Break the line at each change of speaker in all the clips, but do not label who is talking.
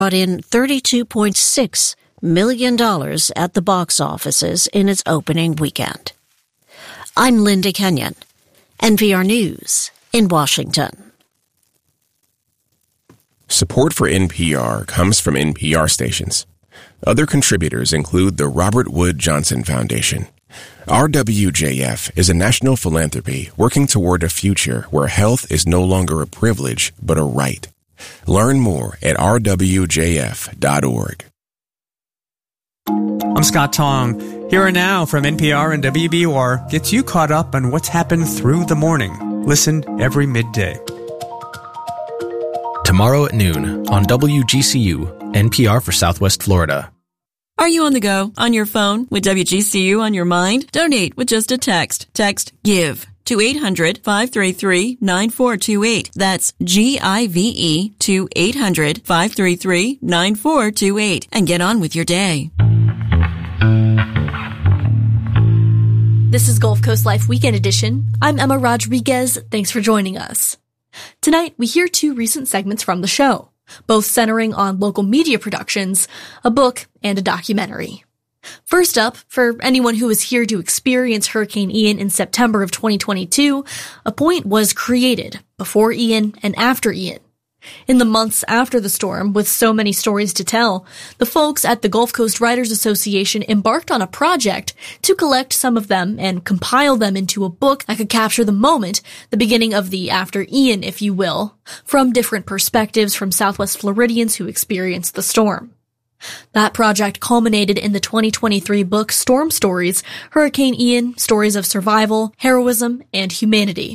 brought in $32.6 million at the box offices in its opening weekend. I'm Linda Kenyon, NPR News in Washington.
Support for NPR comes from NPR stations. Other contributors include the Robert Wood Johnson Foundation. RWJF is a national philanthropy working toward a future where health is no longer a privilege, but a right. Learn more at rwjf.org.
I'm Scott Tong. Here and Now from NPR and WBUR gets you caught up on what's happened through the morning. Listen every midday.
Tomorrow at noon on WGCU, NPR for Southwest Florida.
Are you on the go, on your phone, with WGCU on your mind? Donate with just a text. Text GIVE to 800-533-9428. That's GIVE to 800-533-9428. And get on with your day.
This is Gulf Coast Life Weekend Edition. I'm Emma Rodriguez. Thanks for joining us. Tonight, we hear two recent segments from the show, both centering on local media productions, a book, and a documentary. First up, for anyone who was here to experience Hurricane Ian in September of 2022, a point was created before Ian and after Ian. In the months after the storm, with so many stories to tell, the folks at the Gulf Coast Writers Association embarked on a project to collect some of them and compile them into a book that could capture the moment, the beginning of the after Ian, if you will, from different perspectives from Southwest Floridians who experienced the storm. That project culminated in the 2023 book Storm Stories, Hurricane Ian, Stories of Survival, Heroism, and Humanity.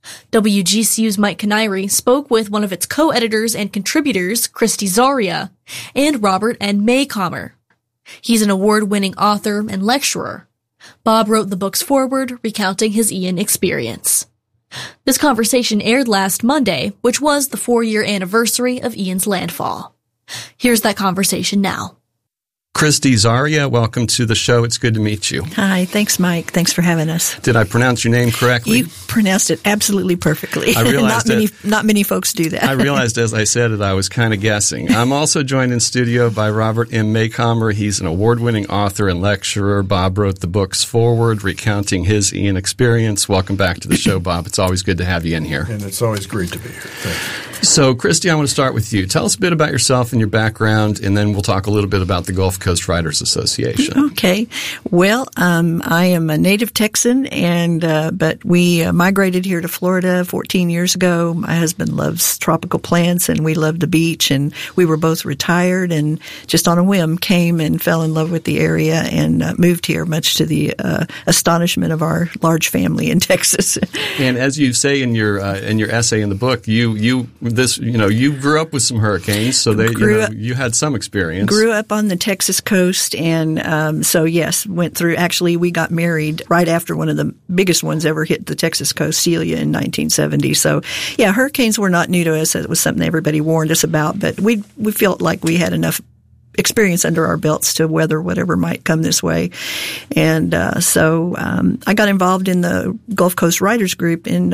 WGCU's Mike Canary spoke with one of its co-editors and contributors, Christy Zaria, and Robert N. Maycomer. He's an award-winning author and lecturer. Bob wrote the book's foreword, recounting his Ian experience. This conversation aired last Monday, which was the 4-year anniversary of Ian's landfall. Here's that conversation now.
Christy Zaria, welcome to the show. It's good to meet you.
Hi, thanks, Mike. Thanks for having us.
Did I pronounce your name correctly?
You pronounced it absolutely perfectly.
I realized
not many folks do that.
I realized as I said it, I was kind of guessing. I'm also joined in studio by Robert M. Maycomer. He's an award-winning author and lecturer. Bob wrote the book's foreword, recounting his Ian experience. Welcome back to the show, Bob. It's always good to have you in here.
And it's always great to be here. Thank you.
So, Christy, I want to start with you. Tell us a bit about yourself and your background, and then we'll talk a little bit about the Gulf Coast Writers Association.
Okay. Well, I am a native Texan, but we migrated here to Florida 14 years ago. My husband loves tropical plants, and we love the beach, and we were both retired, and just on a whim came and fell in love with the area and moved here, much to the astonishment of our large family in Texas.
And as you say in your essay in the book, you grew up with some hurricanes, so you had some experience.
Grew up on the Texas coast, and so yes, went through. Actually, we got married right after one of the biggest ones ever hit the Texas coast, Celia, in 1970. So yeah, hurricanes were not new to us. It was something everybody warned us about, but we felt like we had enough experience under our belts to weather whatever might come this way. And so I got involved in the Gulf Coast Writers Group in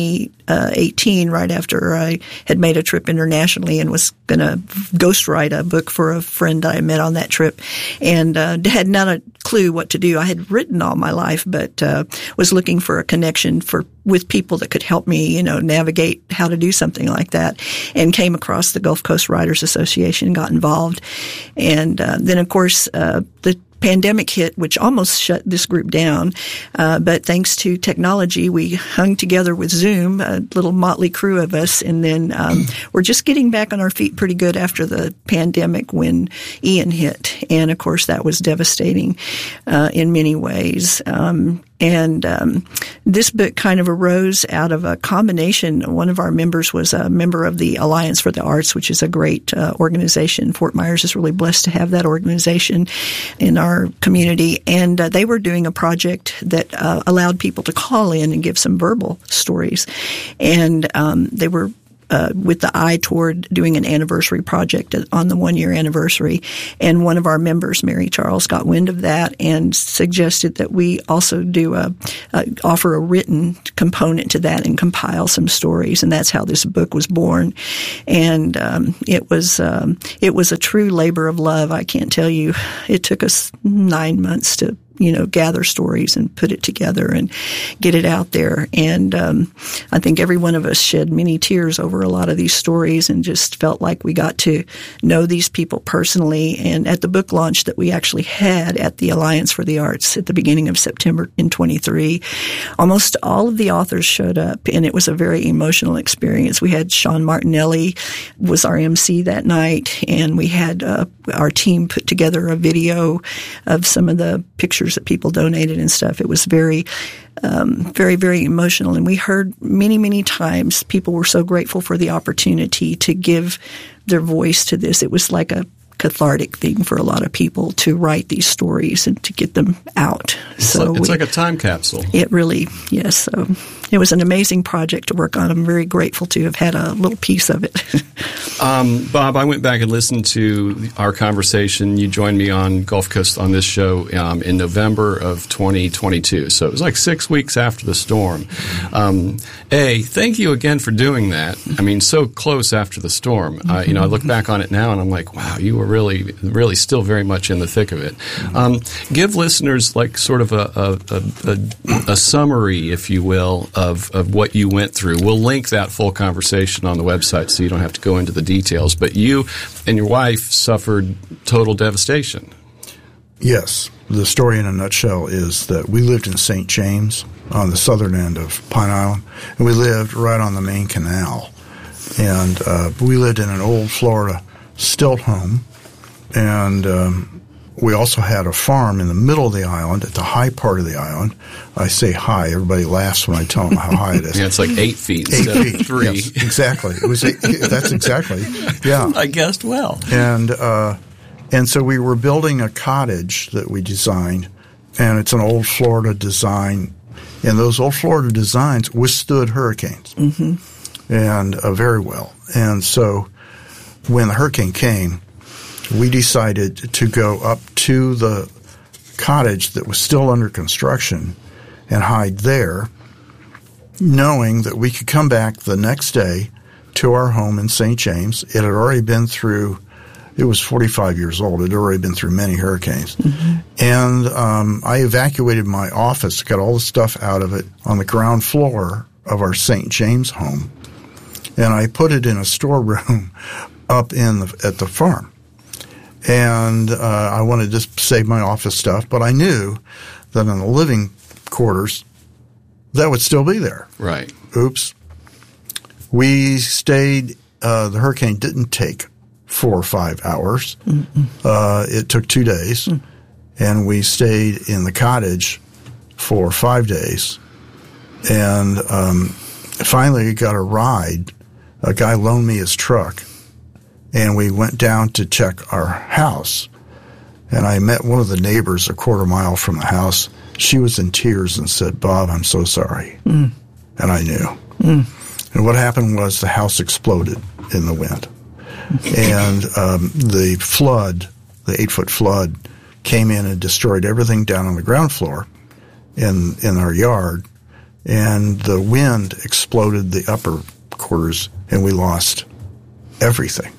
2018, right after I had made a trip internationally and was going to ghostwrite a book for a friend I met on that trip, and had not a clue what to do. I had written all my life, but was looking for a connection with people that could help me, navigate how to do something like that, and came across the Gulf Coast Writers Association, got involved. And then, of course, the pandemic hit, which almost shut this group down. But thanks to technology, we hung together with Zoom, a little motley crew of us. And then we're just getting back on our feet pretty good after the pandemic when Ian hit. And, of course, that was devastating in many ways. And this book kind of arose out of a combination. One of our members was a member of the Alliance for the Arts, which is a great organization. Fort Myers is really blessed to have that organization in our community. And they were doing a project that allowed people to call in and give some verbal stories. And they were with the eye toward doing an anniversary project on the 1-year anniversary. And one of our members, Mary Charles, got wind of that and suggested that we also do offer a written component to that and compile some stories. And that's how this book was born. And it was a true labor of love. I can't tell you. It took us 9 months to gather stories and put it together and get it out there. And I think every one of us shed many tears over a lot of these stories and just felt like we got to know these people personally. And at the book launch that we actually had at the Alliance for the Arts at the beginning of September in 23, almost all of the authors showed up, and it was a very emotional experience. We had Sean Martinelli was our MC that night, and we had our team put together a video of some of the pictures that people donated and stuff. It was very, very, very emotional. And we heard many, many times people were so grateful for the opportunity to give their voice to this. It was like a cathartic thing for a lot of people to write these stories and to get them out.
It's like a time capsule.
It really, yes. So it was an amazing project to work on. I'm very grateful to have had a little piece of it.
Bob, I went back and listened to our conversation. You joined me on Gulf Coast on this show in November of 2022. So it was like 6 weeks after the storm. Thank you again for doing that. I mean, so close after the storm. I look back on it now and I'm like, wow, you were really, really still very much in the thick of it. Give listeners like sort of a summary, if you will, of what you went through. We'll link that full conversation on the website so you don't have to go into the details. But you and your wife suffered total devastation.
Yes. The story in a nutshell is that we lived in St. James on the southern end of Pine Island, and we lived right on the main canal. And we lived in an old Florida stilt home, and we also had a farm in the middle of the island, at the high part of the island. I say high. Everybody laughs when I tell them how high it is.
Yeah, it's like 8 feet
8
instead
feet,
of 3.
Yes, exactly. It was that's exactly, yeah.
I guessed well.
And so we were building a cottage that we designed, and it's an old Florida design. And those old Florida designs withstood hurricanes, and very well. And so when the hurricane came, we decided to go up to the cottage that was still under construction and hide there, knowing that we could come back the next day to our home in St. James. It had already been through, it was 45 years old. It had already been through many hurricanes. And I evacuated my office, got all the stuff out of it on the ground floor of our St. James home, and I put it in a storeroom up at the farm. And I wanted to save my office stuff, but I knew that in the living quarters, that would still be there.
Right.
Oops. We stayed, the hurricane didn't take 4 or 5 hours. It took 2 days. And we stayed in the cottage for 5 days. And finally got a ride. A guy loaned me his truck. And we went down to check our house. And I met one of the neighbors a quarter mile from the house. She was in tears and said, "Bob, I'm so sorry." And I knew. And what happened was the house exploded in the wind. And the flood, the 8-foot flood, came in and destroyed everything down on the ground floor in our yard. And the wind exploded the upper quarters, and we lost everything.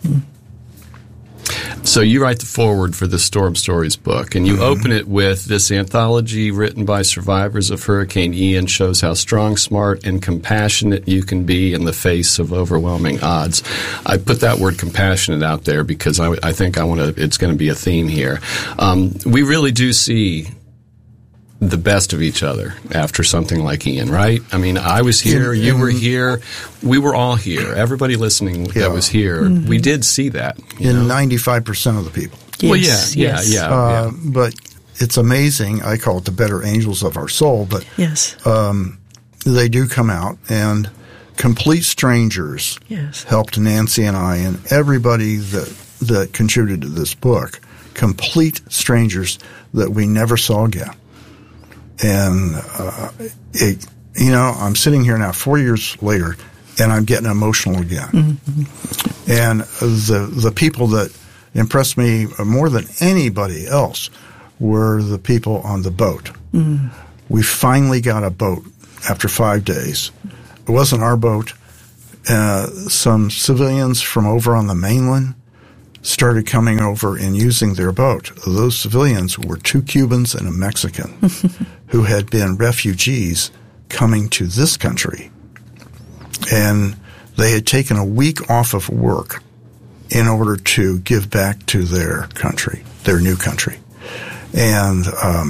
So you write the foreword for the Storm Stories book, and you open it with, "This anthology written by survivors of Hurricane Ian shows how strong, smart, and compassionate you can be in the face of overwhelming odds." I put that word compassionate out there because I think it's going to be a theme here. We really do see the best of each other after something like Ian, right? I mean, I was here, you were here, we were all here. Everybody listening that was here, we did see that.
In 95% of the people.
Yes,
well, yeah.
But it's amazing. I call it the better angels of our soul, but they do come out, and complete strangers helped Nancy and I and everybody that contributed to this book, complete strangers that we never saw again. And, I'm sitting here now 4 years later, and I'm getting emotional again. Mm-hmm. And the people that impressed me more than anybody else were the people on the boat. Mm-hmm. We finally got a boat after 5 days. It wasn't our boat. Some civilians from over on the mainland started coming over and using their boat. Those civilians were 2 Cubans and a Mexican who had been refugees coming to this country. And they had taken a week off of work in order to give back to their country, their new country. And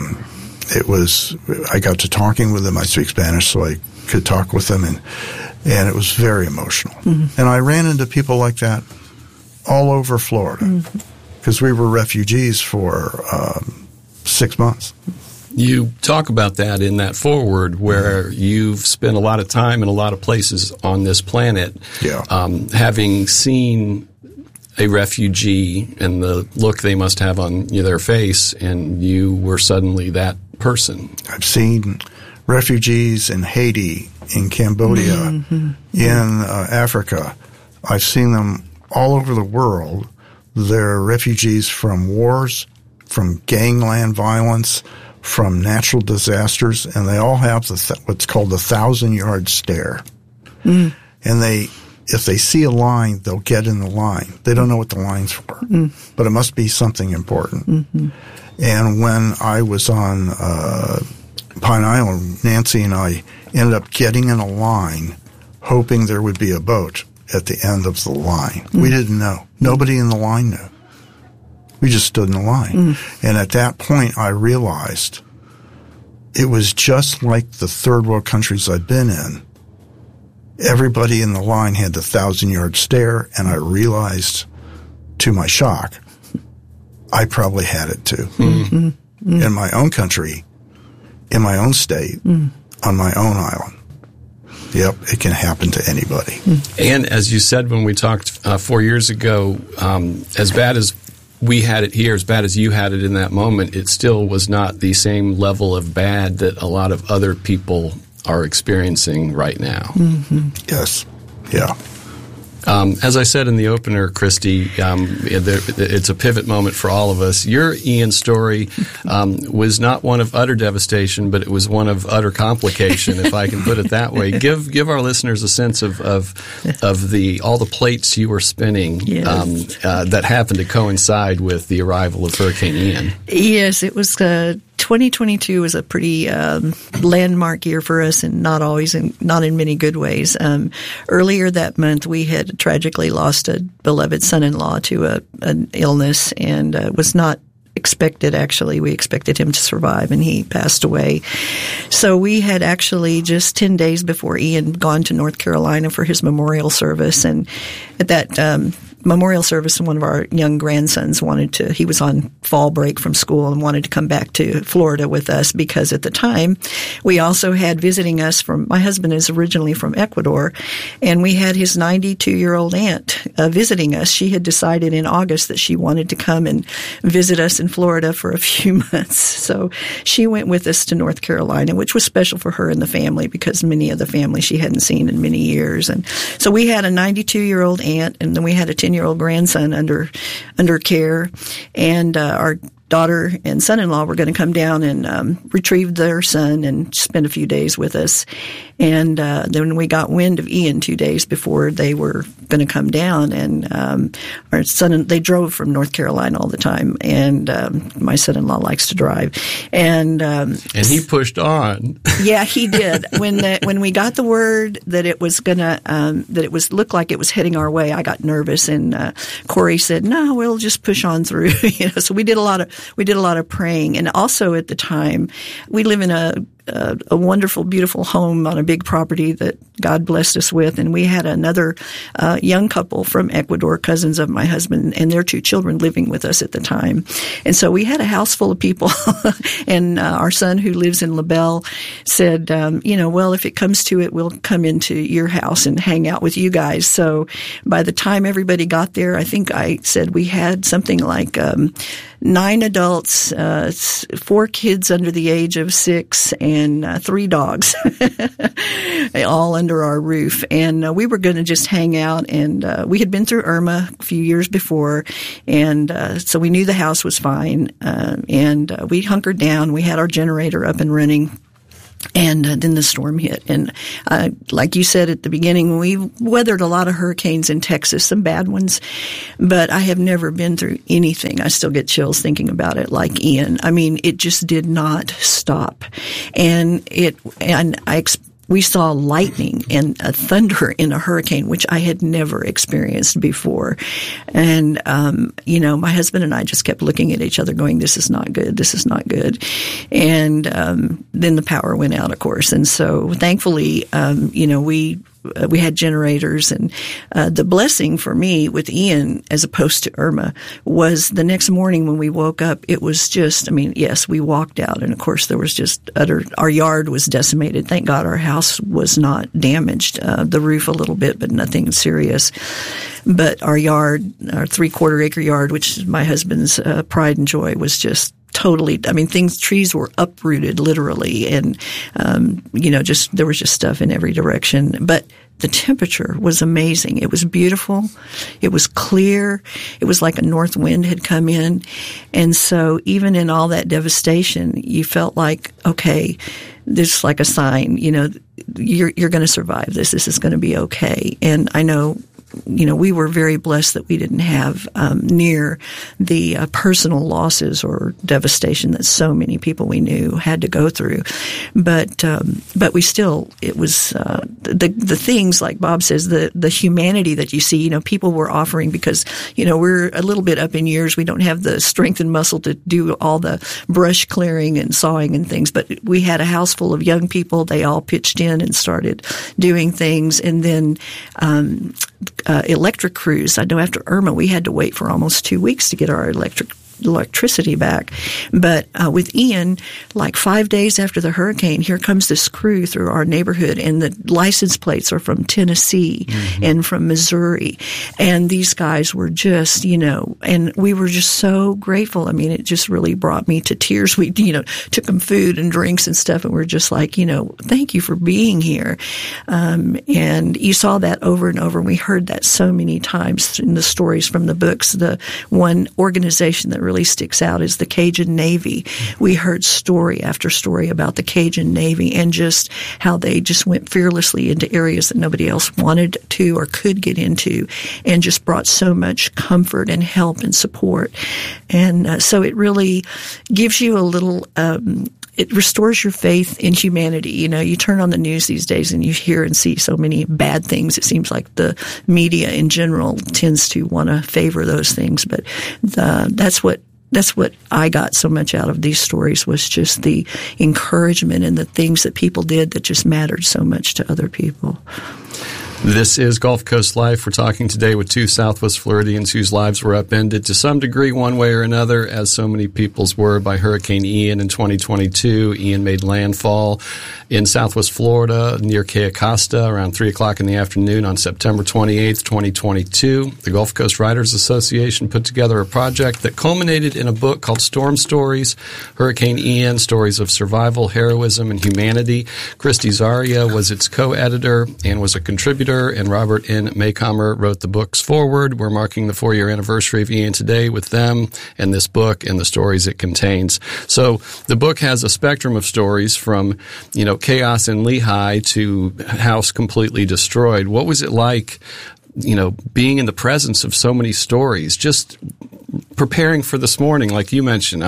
I got to talking with them. I speak Spanish, so I could talk with them, and it was very emotional. Mm-hmm. And I ran into people like that all over Florida because we were refugees for 6 months.
You talk about that in that foreword where you've spent a lot of time in a lot of places on this planet.
Yeah.
Having seen a refugee and the look they must have on their face, and you were suddenly that person.
I've seen refugees in Haiti, in Cambodia, in Africa. I've seen them all over the world. They're refugees from wars, from gangland violence, from natural disasters, and they all have what's called the 1,000-yard stare. Mm. And if they see a line, they'll get in the line. They don't know what the line's for, but it must be something important. Mm-hmm. And when I was on Pine Island, Nancy and I ended up getting in a line, hoping there would be a boat at the end of the line. Mm. We didn't know. Nobody in the line knew. We just stood in the line. Mm. And at that point, I realized it was just like the third world countries I'd been in. Everybody in the line had the 1,000-yard stare, and I realized, to my shock, I probably had it too. Mm-hmm. Mm. In my own country, in my own state, on my own island. Yep, it can happen to anybody.
And as you said when we talked 4 years ago, as bad as we had it here, as bad as you had it in that moment, it still was not the same level of bad that a lot of other people are experiencing right now.
Mm-hmm. Yes. Yeah.
As I said in the opener, Christy, it's a pivot moment for all of us. Your Ian story was not one of utter devastation, but it was one of utter complication, if I can put it that way. Give our listeners a sense of all the plates you were spinning that happened to coincide with the arrival of Hurricane Ian.
Yes, it was 2022 was a pretty landmark year for us, and not in many good ways. Earlier that month, we had tragically lost a beloved son-in-law to an illness, and was not expected, actually. We expected him to survive, and he passed away. So we had actually just 10 days before Ian gone to North Carolina for his memorial service, and at that memorial service, one of our young grandsons he was on fall break from school and wanted to come back to Florida with us because at the time we also had visiting us my husband is originally from Ecuador, and we had his 92-year-old aunt visiting us. She had decided in August that she wanted to come and visit us in Florida for a few months. So she went with us to North Carolina, which was special for her and the family because many of the family she hadn't seen in many years. And so we had a 92-year-old aunt, and then we had a 10-year-old grandson under care, and our daughter and son-in-law were going to come down and retrieve their son and spend a few days with us. And then we got wind of Ian 2 days before they were going to come down, and our son, they drove from North Carolina all the time, and my son-in-law likes to drive, and
he pushed on.
Yeah, he did. When we got the word that it was gonna looked like it was heading our way, I got nervous, and Corey said, "No, we'll just push on through." So we did a lot of praying, and also at the time we live in a wonderful, beautiful home on a big property that God blessed us with. And we had another young couple from Ecuador, cousins of my husband, and their 2 children living with us at the time. And so we had a house full of people. And our son, who lives in LaBelle, said, well, if it comes to it, we'll come into your house and hang out with you guys. So by the time everybody got there, I think I said we had something like 9 adults, 4 kids under the age of 6, and and 3 dogs, all under our roof. And we were going to just hang out, and we had been through Irma a few years before, and so we knew the house was fine, and we hunkered down. We had our generator up and running. And then the storm hit. And like you said at the beginning, we weathered a lot of hurricanes in Texas, some bad ones, but I have never been through anything. I still get chills thinking about it, like Ian. I mean, it just did not stop. We saw lightning and thunder in a hurricane, which I had never experienced before. And, my husband and I just kept looking at each other going, this is not good. This is not good. And, then the power went out, of course. And so thankfully, we had generators, and the blessing for me with Ian as opposed to Irma was the next morning when we woke up, it was just, yes, we walked out, and of course there was just our yard was decimated. Thank God our house was not damaged, the roof a little bit, but nothing serious. But our yard, our 3/4 acre yard, which is my husband's pride and joy, was just totally, trees were uprooted literally, and, there was just stuff in every direction. But the temperature was amazing. It was beautiful. It was clear. It was like a north wind had come in. And so even in all that devastation, you felt like, okay, this is like a sign, you're going to survive this. This is going to be okay. And I know, we were very blessed that we didn't have near the personal losses or devastation that so many people we knew had to go through. But we still, it was the things like Bob says, the humanity that you see. People were offering because we're a little bit up in years. We don't have the strength and muscle to do all the brush clearing and sawing and things. But we had a house full of young people. They all pitched in and started doing things, and then electric crews. I know after Irma, we had to wait for almost 2 weeks to get our electricity back. But with Ian, like 5 days after the hurricane, here comes this crew through our neighborhood, and the license plates are from Tennessee and from Missouri. And these guys were just, and we were just so grateful. It just really brought me to tears. We, took them food and drinks and stuff, and we're just like, thank you for being here. And you saw that over and over, and we heard that so many times in the stories from the books. The one organization that really sticks out is the Cajun Navy. We heard story after story about the Cajun Navy and just how they just went fearlessly into areas that nobody else wanted to or could get into, and just brought so much comfort and help and support. And so it really gives you a little it restores your faith in humanity. You turn on the news these days and you hear and see so many bad things. It seems like the media in general tends to want to favor those things. But that's what I got so much out of these stories, was just the encouragement and the things that people did that just mattered so much to other people.
This is Gulf Coast Life. We're talking today with 2 Southwest Floridians whose lives were upended to some degree one way or another, as so many people's were, by Hurricane Ian in 2022. Ian made landfall in Southwest Florida near Cayo Costa around 3 o'clock in the afternoon on September 28th, 2022. The Gulf Coast Writers Association put together a project that culminated in a book called Storm Stories, Hurricane Ian, Stories of Survival, Heroism, and Humanity. Christy Zaria was its co-editor and was a contributor, and Robert N. Maycomber wrote the book's foreword. We're marking the 4-year anniversary of Ian today with them and this book and the stories it contains. So the book has a spectrum of stories from, chaos in Lehigh to house completely destroyed. What was it like, being in the presence of so many stories, just preparing for this morning, like you mentioned?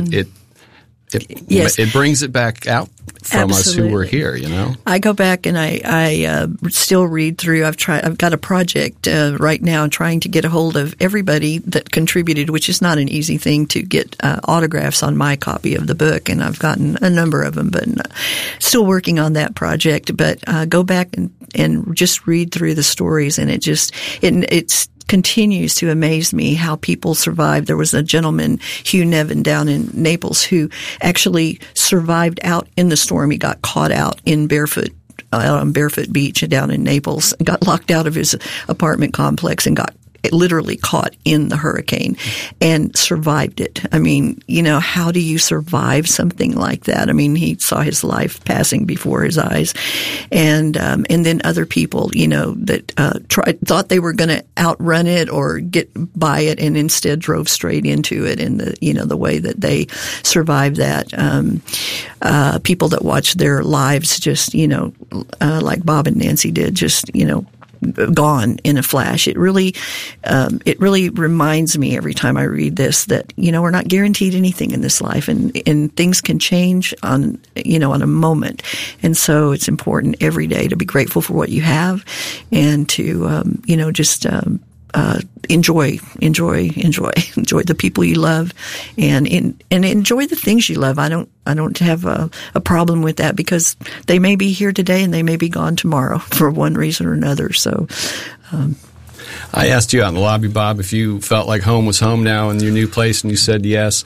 It brings it back out from us who were here,
I go back and I still read through. I've got a project right now trying to get a hold of everybody that contributed, which is not an easy thing to get autographs on my copy of the book, and I've gotten a number of them, but still working on that project. But go back and just read through the stories, and it's continues to amaze me how people survived. There was a gentleman, Hugh Nevin, down in Naples, who actually survived out in the storm. He got caught out on Barefoot Beach down in Naples, got locked out of his apartment complex and got literally caught in the hurricane and survived it. I mean, how do you survive something like that? I mean, he saw his life passing before his eyes, and then other people, that thought they were going to outrun it or get by it, and instead drove straight into it. And the way that they survived that, people that watched their lives just, like Bob and Nancy did, just gone in a flash. It really reminds me every time I read this that, we're not guaranteed anything in this life, and things can change on a moment. And so it's important every day to be grateful for what you have and to, enjoy the people you love and enjoy the things you love. I don't have a problem with that, because they may be here today and they may be gone tomorrow for one reason or another. So,
I asked you out in the lobby, Bob, if you felt like home was home now in your new place, and you said yes.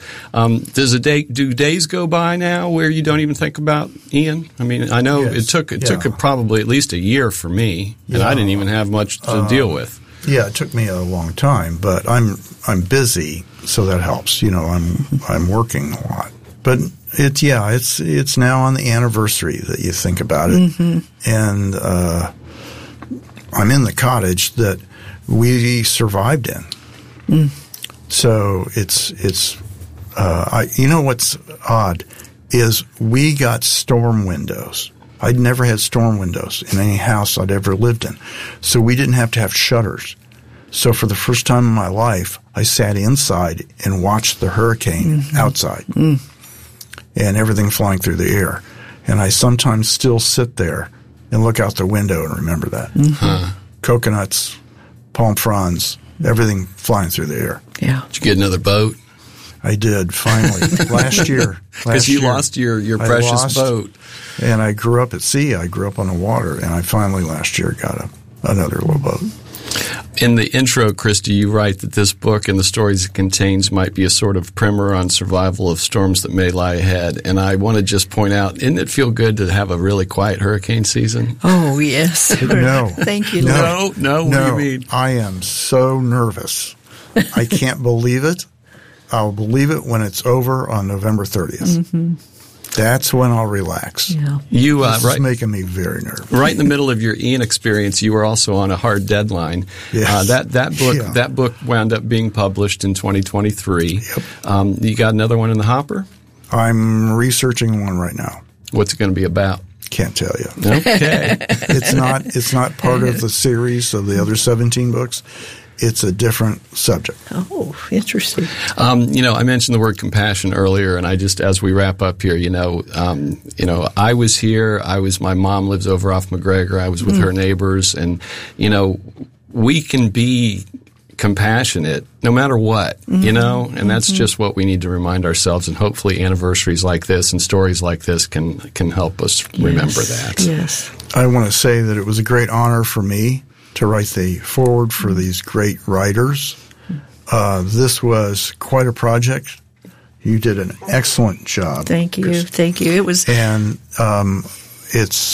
Do days go by now where you don't even think about Ian? I mean, I know it took probably at least a year for me, and I didn't even have much to deal with.
Yeah, it took me a long time, but I'm busy, so that helps. I'm working a lot. But it's now on the anniversary that you think about it. Mm-hmm. And I'm in the cottage that we survived in. Mm. So it's what's odd is we got storm windows. I'd never had storm windows in any house I'd ever lived in. So we didn't have to have shutters. So for the first time in my life, I sat inside and watched the hurricane outside and everything flying through the air. And I sometimes still sit there and look out the window and remember that. Mm-hmm. Coconuts, palm fronds, everything flying through the air.
Yeah.
Did you get another boat?
I did, finally. Last year.
Because you lost your precious boat.
And I grew up at sea. I grew up on the water. And I finally last year got another little boat.
In the intro, Christy, you write that this book and the stories it contains might be a sort of primer on survival of storms that may lie ahead. And I want to just point out, didn't it feel good to have a really quiet hurricane season?
Oh, yes.
No.
Thank you,
Lord. No, what do you mean?
I am so nervous. I can't believe it. I'll believe it when it's over on November 30th. Mm-hmm. That's when I'll relax.
Yeah.
This is making me very nervous.
Right in the middle of your Ian experience, you were also on a hard deadline.
Yes.
That book wound up being published in 2023. Yep. You got another one in the hopper?
I'm researching one right now.
What's it going to be about?
Can't tell you.
Okay.
It's not part of the series of the other 17 books. It's a different subject.
Oh, interesting.
I mentioned the word compassion earlier, and I just, as we wrap up here, I was here. My mom lives over off McGregor. I was with her neighbors, and, we can be compassionate no matter what, and that's just what we need to remind ourselves. And hopefully anniversaries like this and stories like this can help us remember that.
Yes.
I want to say that it was a great honor for me to write the foreword for these great writers. This was quite a project. You did an excellent job.
Thank you. Thank you. It was,
and it's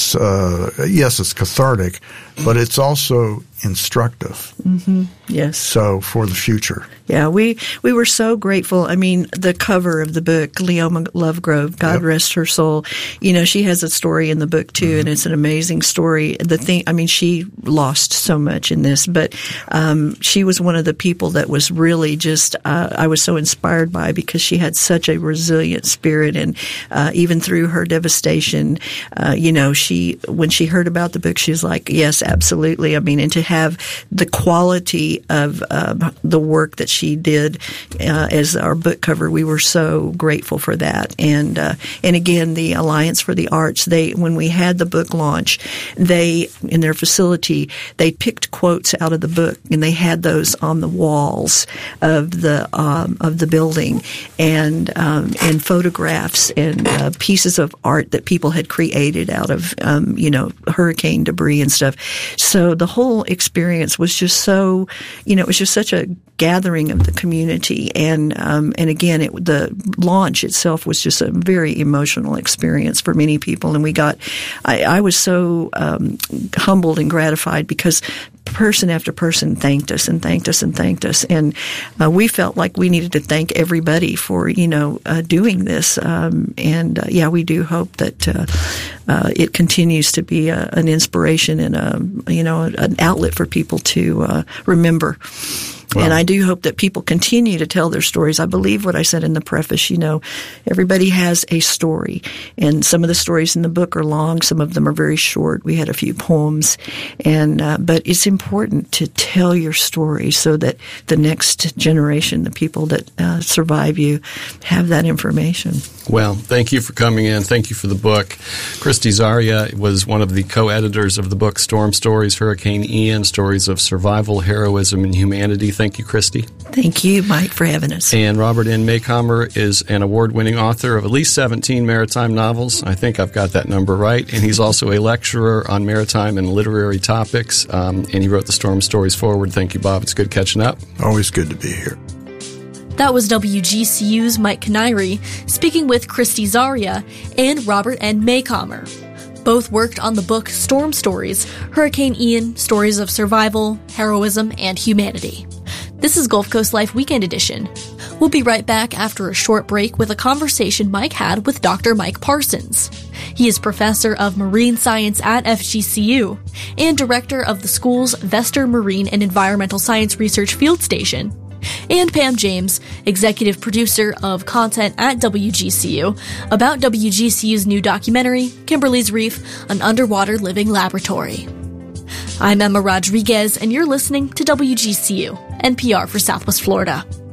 cathartic, but it's also instructive.
Mm-hmm. Yes.
So for the future.
Yeah, we were so grateful. I mean, the cover of the book, Leoma Lovegrove, God rest her soul. She has a story in the book too, and it's an amazing story. She lost so much in this, but she was one of the people that was really just I was so inspired by, because she had such a resilient spirit, and even through her devastation, when she heard about the book, she was like, yes, absolutely. I mean, and to have the quality of the work that she did as our book cover, we were so grateful for that. And again, the Alliance for the Arts, when we had the book launch, in their facility, they picked quotes out of the book, and they had those on the walls of the building, and photographs and pieces of art that people had created out of hurricane debris and stuff. So the whole experience was just so, it was just such a gathering of the community, and again, the launch itself was just a very emotional experience for many people, and I was so humbled and gratified, because person after person thanked us and thanked us and thanked us. And we felt like we needed to thank everybody for, doing this. We do hope that it continues to be an inspiration and an outlet for people to remember. Wow. And I do hope that people continue to tell their stories. I believe what I said in the preface, everybody has a story. And some of the stories in the book are long. Some of them are very short. We had a few poems. But it's important to tell your story so that the next generation, the people that survive you, have that information.
Well, thank you for coming in. Thank you for the book. Christy Zaria was one of the co-editors of the book Storm Stories, Hurricane Ian, Stories of Survival, Heroism, and Humanity. Thank you, Christy.
Thank you, Mike, for having us.
And Robert N. Maycomber is an award-winning author of at least 17 maritime novels. I think I've got that number right. And he's also a lecturer on maritime and literary topics. And he wrote the Storm Stories forward. Thank you, Bob. It's good catching up.
Always good to be here.
That was WGCU's Mike Canary speaking with Christy Zaria and Robert N. Maycomber. Both worked on the book Storm Stories, Hurricane Ian, Stories of Survival, Heroism, and Humanity. This is Gulf Coast Life Weekend Edition. We'll be right back after a short break with a conversation Mike had with Dr. Mike Parsons. He is professor of marine science at FGCU and director of the school's Vester Marine and Environmental Science Research Field Station. And Pam James, executive producer of content at WGCU, about WGCU's new documentary, Kimberly's Reef, an underwater living laboratory. I'm Emma Rodriguez, and you're listening to WGCU, NPR for Southwest Florida.